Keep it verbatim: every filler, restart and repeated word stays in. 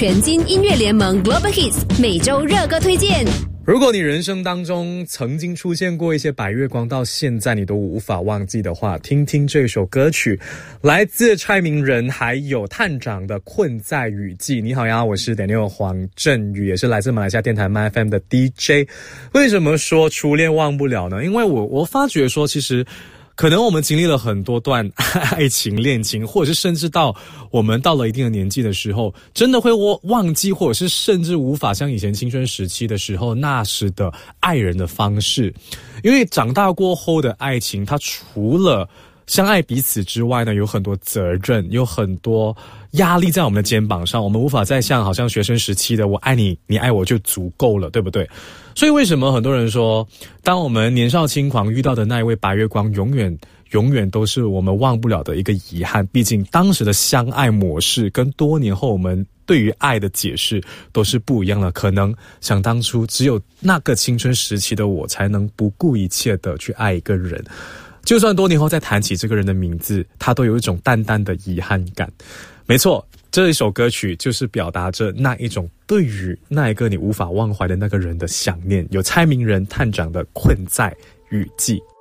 全金音乐联盟 Global Hits 每周热歌推荐。 如果你人生当中曾经出现过一些白月光，到现在你都无法忘记的话，听听这首歌曲，来自蔡明仁还有探长的《困在雨季》。你好呀，我是 Daniel 黄振宇，也是来自马来西亚电台 M F M 的 D J。 为什么说初恋忘不了呢？因为我我发觉说，其实可能我们经历了很多段爱情恋情，或者是甚至到我们到了一定的年纪的时候，真的会忘记，或者是甚至无法像以前青春时期的时候那时的爱人的方式。因为长大过后的爱情，它除了相爱彼此之外呢，有很多责任，有很多压力在我们的肩膀上，我们无法再像好像学生时期的我爱你，你爱我就足够了，对不对？所以为什么很多人说，当我们年少轻狂遇到的那一位白月光，永远永远都是我们忘不了的一个遗憾。毕竟当时的相爱模式跟多年后我们对于爱的解释都是不一样的。可能想当初只有那个青春时期的我才能不顾一切的去爱一个人，就算多年后再谈起这个人的名字，他都有一种淡淡的遗憾感。没错，这一首歌曲就是表达着那一种对于那一个你无法忘怀的那个人的想念。有蔡明仁探长的《困在雨季》。